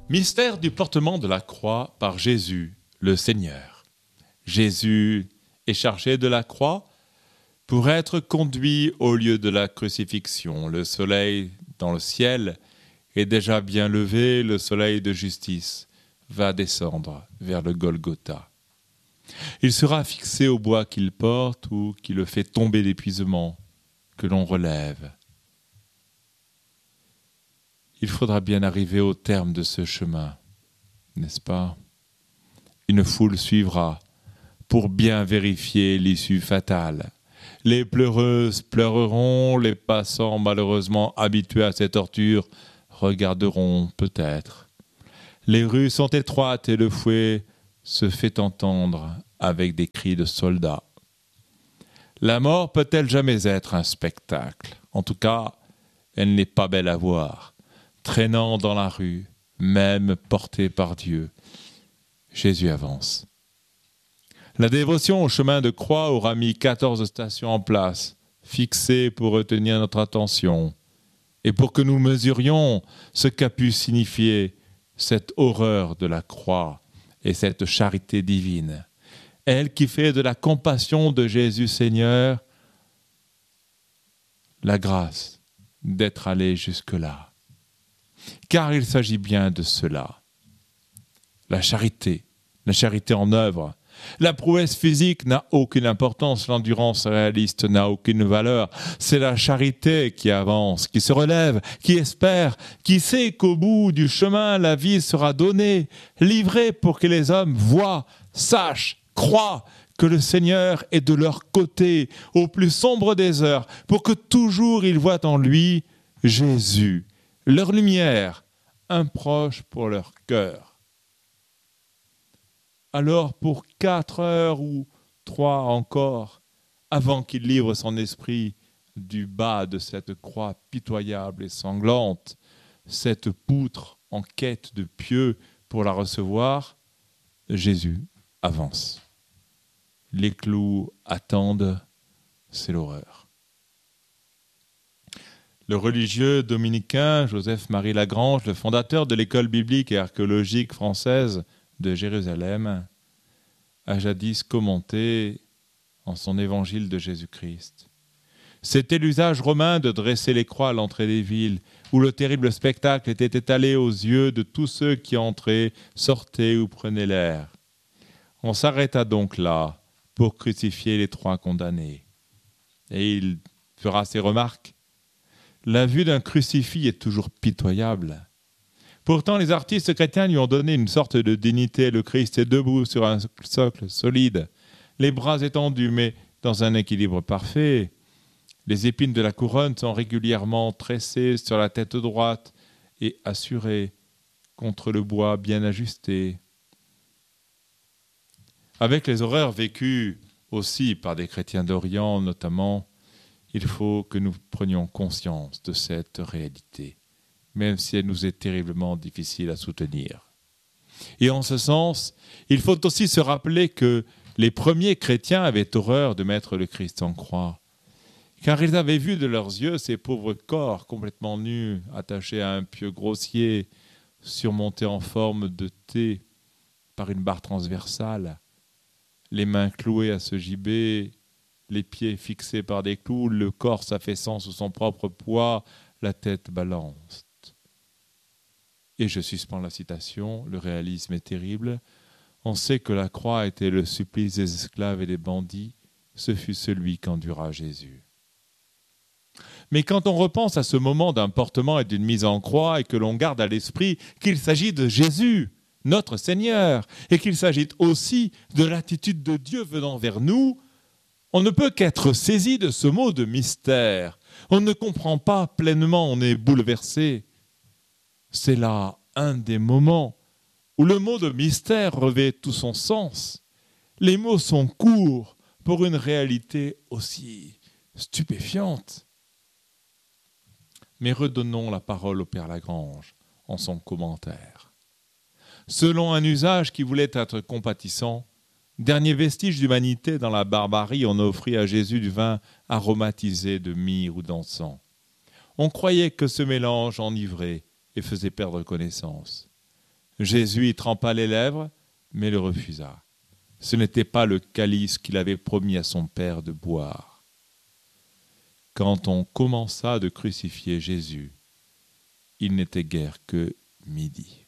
Mystère du portement de la croix par Jésus, le Seigneur. Jésus est chargé de la croix pour être conduit au lieu de la crucifixion. Le soleil dans le ciel est déjà bien levé, le soleil de justice va descendre vers le Golgotha. Il sera fixé au bois qu'il porte ou qui le fait tomber d'épuisement, que l'on relève. Il faudra bien arriver au terme de ce chemin, n'est-ce pas ? Une foule suivra pour bien vérifier l'issue fatale. Les pleureuses pleureront, les passants malheureusement habitués à ces tortures regarderont peut-être. Les rues sont étroites et le fouet se fait entendre avec des cris de soldats. La mort peut-elle jamais être un spectacle ? En tout cas, elle n'est pas belle à voir. Traînant dans la rue, même porté par Dieu, Jésus avance. La dévotion au chemin de croix aura mis 14 stations en place, fixées pour retenir notre attention, et pour que nous mesurions ce qu'a pu signifier cette horreur de la croix et cette charité divine. Elle qui fait de la compassion de Jésus Seigneur la grâce d'être allé jusque-là. Car il s'agit bien de cela. La charité en œuvre. La prouesse physique n'a aucune importance, l'endurance réaliste n'a aucune valeur. C'est la charité qui avance, qui se relève, qui espère, qui sait qu'au bout du chemin, la vie sera donnée, livrée pour que les hommes voient, sachent, croient que le Seigneur est de leur côté au plus sombre des heures, pour que toujours ils voient en lui Jésus, leur lumière, un proche pour leur cœur. Alors pour 4 heures ou 3 encore, avant qu'il livre son esprit du bas de cette croix pitoyable et sanglante, cette poutre en quête de pieux pour la recevoir, Jésus avance. Les clous attendent, c'est l'horreur. Le religieux dominicain Joseph-Marie Lagrange, le fondateur de l'école biblique et archéologique française de Jérusalem, a jadis commenté en son évangile de Jésus-Christ. C'était l'usage romain de dresser les croix à l'entrée des villes, où le terrible spectacle était étalé aux yeux de tous ceux qui entraient, sortaient ou prenaient l'air. On s'arrêta donc là pour crucifier les 3 condamnés. Et il fera ces remarques. La vue d'un crucifix est toujours pitoyable. Pourtant, les artistes chrétiens lui ont donné une sorte de dignité. Le Christ est debout sur un socle solide, les bras étendus, mais dans un équilibre parfait. Les épines de la couronne sont régulièrement tressées sur la tête droite et assurées contre le bois bien ajusté. Avec les horreurs vécues aussi par des chrétiens d'Orient notamment, il faut que nous prenions conscience de cette réalité, même si elle nous est terriblement difficile à soutenir. Et en ce sens, il faut aussi se rappeler que les premiers chrétiens avaient horreur de mettre le Christ en croix, car ils avaient vu de leurs yeux ces pauvres corps complètement nus, attachés à un pieu grossier, surmontés en forme de T par une barre transversale, les mains clouées à ce gibet, les pieds fixés par des clous, le corps s'affaissant sous son propre poids, la tête balance. Et je suspends la citation, le réalisme est terrible. On sait que la croix était le supplice des esclaves et des bandits, ce fut celui qu'endura Jésus. Mais quand on repense à ce moment d'un portement et d'une mise en croix et que l'on garde à l'esprit qu'il s'agit de Jésus, notre Seigneur, et qu'il s'agit aussi de l'attitude de Dieu venant vers nous, on ne peut qu'être saisi de ce mot de mystère. On ne comprend pas pleinement, on est bouleversé. C'est là un des moments où le mot de mystère revêt tout son sens. Les mots sont courts pour une réalité aussi stupéfiante. Mais redonnons la parole au Père Lagrange en son commentaire. Selon un usage qui voulait être compatissant, dernier vestige d'humanité dans la barbarie, on offrit à Jésus du vin aromatisé de myrrhe ou d'encens. On croyait que ce mélange enivrait et faisait perdre connaissance. Jésus y trempa les lèvres, mais le refusa. Ce n'était pas le calice qu'il avait promis à son Père de boire. Quand on commença de crucifier Jésus, il n'était guère que midi.